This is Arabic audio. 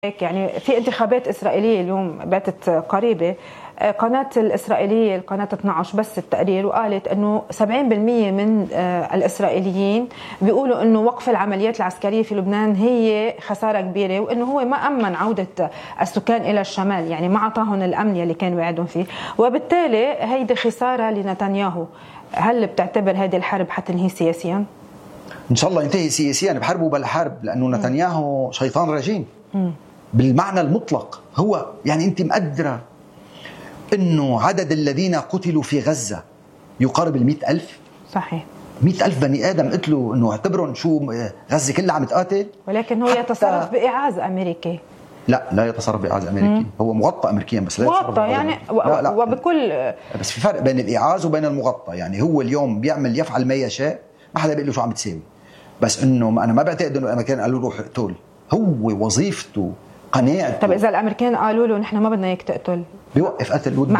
يعني في انتخابات إسرائيلية اليوم باتت قريبة. قناة الإسرائيلية القناة 12 بس التقرير وقالت أنه 70% من الإسرائيليين بيقولوا أنه وقف العمليات العسكرية في لبنان هي خسارة كبيرة، وأنه هو ما أمن عودة السكان إلى الشمال، يعني ما عطاهم الأمن اللي كان وعدهم فيه، وبالتالي هيدي خسارة لنتنياهو. هل بتعتبر هذه الحرب حتنهي سياسيا؟ إن شاء الله ينتهي سياسيا بحرب وبالحرب، لأنه نتنياهو شيطان رجيم بالمعنى المطلق. هو يعني أنت مقدرة أنه عدد الذين قتلوا في غزة يقارب 100,000. صحيح، 100,000 بني آدم قتلوا، أنه اعتبروا شو غزة كلها عم تقاتل. ولكن هو يتصرف بإعاز أمريكي. لا يتصرف بإعاز أمريكي. هو مغطى أمريكيا بس لا مغطى يعني لا. وبكل بس في فرق بين الإعاز وبين المغطى. يعني هو اليوم يفعل ما يشاء، ما حدا بيقول له شو عم تساوي، بس انه انا ما بعتقد انه الامريكان قالوا له روح اقتل. هو وظيفته قناعته. طب اذا الامريكان قالوا له نحن ما بدنا اياك تقتل، بيوقف قتل.